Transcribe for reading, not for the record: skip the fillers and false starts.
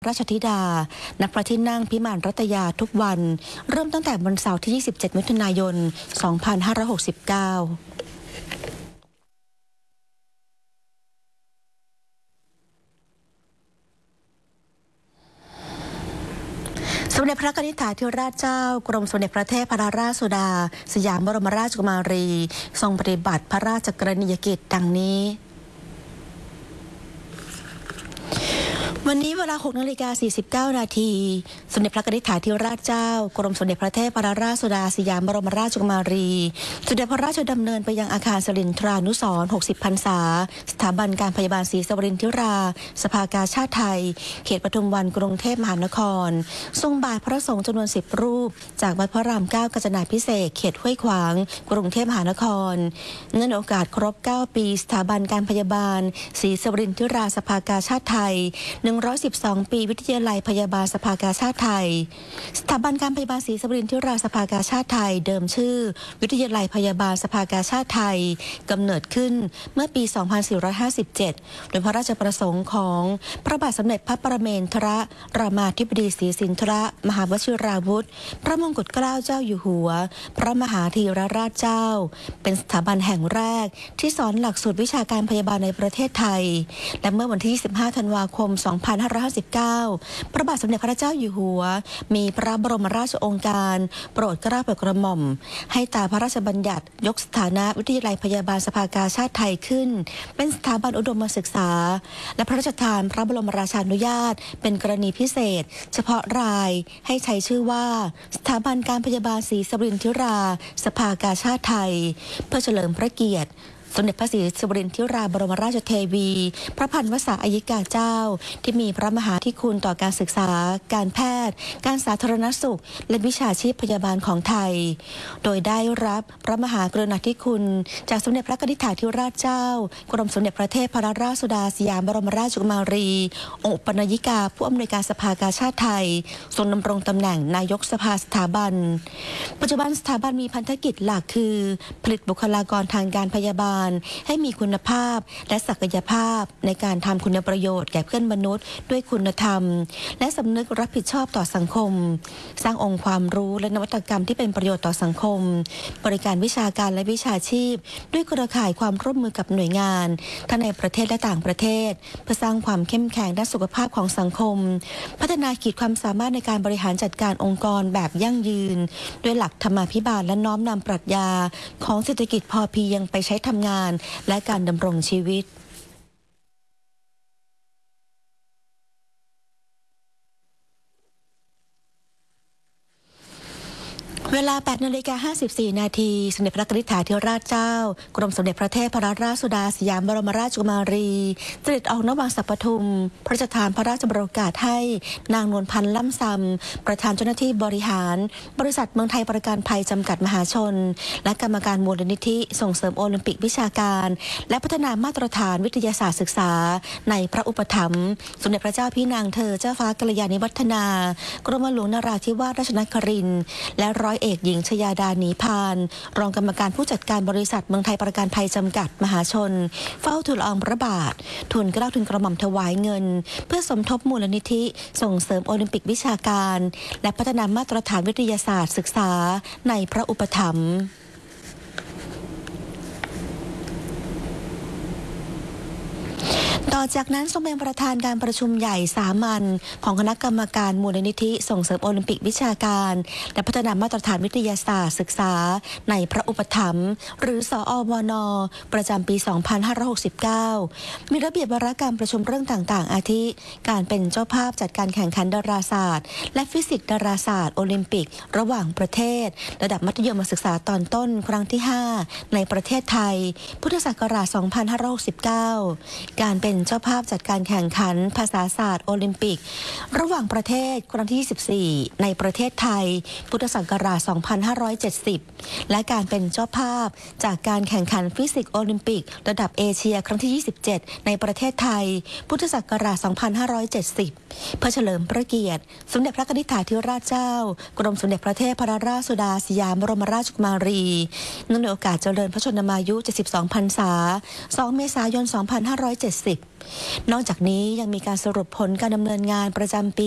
ราชธิดาณพระที่นั่งพิมานรัตยาทุกวันเริ่มตั้งแต่วันเสาร์ที่ 27 มิถุนายน 2569 สมเด็จพระนิธิถาธิราชเจ้ากรมสมเด็จพระเทพรัตนราชสุดาสยามบรมราชกุมารีทรงปฏิบัติพระราชกรณียกิจดังนี้วันนี้เวลา 6:49 นาทีสมเด็จพระนิธิถาธิราชเจ้ากรมสมเด็จพระเทพรัตนราชสุดาสยามบรมราชกุมารีเสด็จพระราชดำเนินไปยังอาคารสรินทรานุสรณ์ 60 พรรษาสถาบันการพยาบาลศรีสวรินทราสภากาชาติไทยเขตปทุมวันกรุงเทพมหานครทรงบ่ายพระสงฆ์จำนวน 10 รูปจากวัดพระราม 9 กาญจนาภิเษกเขตห้วยขวางกรุงเทพมหานครเนื่องในโอกาสครบ 9 ปีสถาบันการพยาบาลศรีสวรินทราสภากาชาติไทย112 ปีวิทยาลัยพยาบาลสภากาชาติไทยสถาบันการพยาบาลศรีสวรินทราสภากาชาติไทยเดิมชื่อวิทยาลัยพยาบาลสภากาชาติไทยกำเนิดขึ้นเมื่อปี 2457 โดยพระราชประสงค์ของพระบาทสมเด็จพระปรเมนทรรามาธิบดีศรีสินธรมหาวชิราวุธพระมงกุฎเกล้าเจ้าอยู่หัวพระมหาธีรราชเจ้าเป็นสถาบันแห่งแรกที่สอนหลักสูตรวิชาการพยาบาลในประเทศไทยและเมื่อวันที่ 25 ธันวาคม 2559 พระบาทสมเด็จพระเจ้าอยู่หัวมีพระบรมราชโองการโปรดเกล้าโปรดกระหม่อมให้ตามพระราชบัญญัติยกสถานะวิทยาลัยพยาบาลสภากาชาติไทยขึ้นเป็นสถาบันอุดมศึกษาและพระราชทานพระบรมราชานุญาตเป็นกรณีพิเศษเฉพาะรายให้ใช้ชื่อว่าสถาบันการพยาบาลศรีสวรินทราสภากาชาติไทยเพื่อเฉลิมพระเกียรติสมเด็จพระศรีสวรินทราบรมราชเทวีพระพันวษาอัยกาเจ้าที่มีพระมหาธิคุณต่อการศึกษาการแพทย์การสาธารณสุขและวิชาชีพพยาบาลของไทยโดยได้รับพระมหากรุณาธิคุณจากสมเด็จพระนิธิถาธิราชเจ้ากรมสมเด็จพระเทพรัตนราชสุดาสยามบรมราชกุมารีองค์อุปนยิกาผู้อำนวยการสภากาชาติไทยทรงดำรงตำแหน่งนายกสภาสถาบันปัจจุบันสถาบันมีพันธกิจหลักคือผลิตบุคลากรทางการพยาบาลให้มีคุณภาพและศักยภาพในการทำคุณประโยชน์แก่เพื่อนมนุษย์ด้วยคุณธรรมและสำนึกรับผิดชอบต่อสังคมสร้างองค์ความรู้และนวัตกรรมที่เป็นประโยชน์ต่อสังคมบริการวิชาการและวิชาชีพด้วยเครือข่ายความร่วมมือกับหน่วยงานทั้งในประเทศและต่างประเทศเพื่อสร้างความเข้มแข็งด้านสุขภาพของสังคมพัฒนาขีดความสามารถในการบริหารจัดการองค์กรแบบยั่งยืนด้วยหลักธรรมาภิบาลและน้อมนำปรัชญาของเศรษฐกิจพอเพียงไปใช้ทำงานและการดำรงชีวิตเวลา 8:54 นาทีสมเด็จพระนิธิถาธิราชเจ้ากรมสมเด็จพระเทพรัตนราชสุดาสยามบรมราชกุมารีเสด็จออกนวังสัปปทุมพระราชทานพระราชบรมโอกาสให้นางนวลพันธ์ล่ำซำประธานเจ้าหน้าที่บริหารบริษัทเมืองไทยประกันภัยจำกัดมหาชนและกรรมการมูลนิธิส่งเสริมโอลิมปิกวิชาการและพัฒนามาตรฐานวิทยาศาสตร์ศึกษาในพระอุปถัมภ์สมเด็จพระเจ้าพี่นางเธอเจ้าฟ้ากัลยาณิวัฒนากรมหลวงนราธิวาสราชนครินทร์และร้อยเอกหญิงชยาดาหนีพานรองกรรมการผู้จัดการบริษัทเมืองไทยประกันภัยจำกัดมหาชนเฝ้าทูลละอองพระบาททูลเกล้าทูลกระหม่อมถวายเงินเพื่อสมทบมูลนิธิส่งเสริมโอลิมปิกวิชาการและพัฒนามาตรฐานวิทยาศาสตร์ศึกษาในพระอุปถัมภ์ต่อจากนั้นทรงเป็นประธานการประชุมใหญ่สามัญของคณะกรรมการมูลนิธิส่งเสริมโอลิมปิกวิชาการและพัฒนามาตรฐานวิทยาศาสตร์ศึกษาในพระอุปถัมภ์หรือสอวน.ประจำปี 2569 มีระเบียบวาระการประชุมเรื่องต่างๆอาทิการเป็นเจ้าภาพจัดการแข่งขันดาราศาสตร์และฟิสิกส์ดาราศาสตร์โอลิมปิกระหว่างประเทศระดับมัธยมศึกษาตอนต้นครั้งที่ 5 ในประเทศไทยพุทธศักราช 2569 การเป็นเจ้าภาพจัดการแข่งขันภาษาศาสตร์โอลิมปิกระหว่างประเทศครั้งที่ 24 ในประเทศไทยพุทธศักราช 2570 และการเป็นเจ้าภาพจากการแข่งขันฟิสิกส์โอลิมปิกระดับเอเชียครั้งที่ 27 ในประเทศไทยพุทธศักราช 2570 เพื่อเฉลิมพระเกียรติสมเด็จพระนิธิถาธิราชเจ้ากรมสมเด็จพระเทพรัตนราชสุดาสยามบรมราชกุมารีเนื่องในโอกาสเจริญพระชนมายุ 72 พรรษา 2 เมษายน 2570 นอกจากนี้ยังมีการสรุปผลการดำเนินงานประจำปี